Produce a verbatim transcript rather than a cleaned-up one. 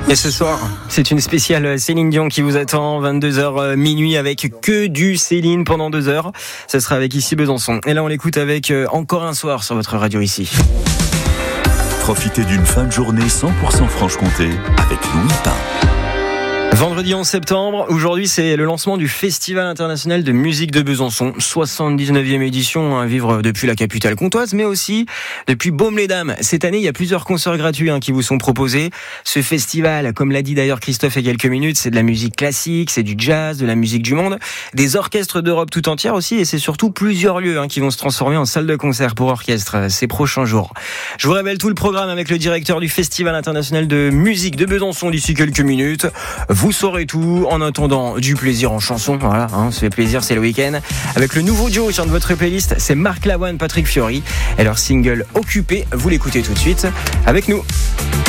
Et ce soir, c'est une spéciale Céline Dion qui vous attend, vingt-deux heures minuit, avec que du Céline pendant deux heures. Ce sera avec Ici Besançon. Et là, on l'écoute avec Encore un soir sur votre radio ici. Profitez d'une fin de journée cent pour cent Franche-Comté avec Louis Pain. Vendredi onze septembre, aujourd'hui c'est le lancement du Festival international de musique de Besançon, soixante-dix-neuvième édition à vivre depuis la capitale comtoise, mais aussi depuis Baume-les-Dames. Cette année, il y a plusieurs concerts gratuits hein, qui vous sont proposés. Ce festival, comme l'a dit d'ailleurs Christophe il y a quelques minutes, c'est de la musique classique, c'est du jazz, de la musique du monde, des orchestres d'Europe tout entière aussi, et c'est surtout plusieurs lieux hein, qui vont se transformer en salle de concert pour orchestre ces prochains jours. Je vous révèle tout le programme avec le directeur du Festival international de musique de Besançon d'ici quelques minutes. Vous saurez tout. En attendant, du plaisir en chanson. Voilà, hein, ça fait plaisir, c'est le week-end. Avec le nouveau duo sur votre playlist, c'est Marc Lavoine, Patrick Fiori. Et leur single Occupé, vous l'écoutez tout de suite avec nous.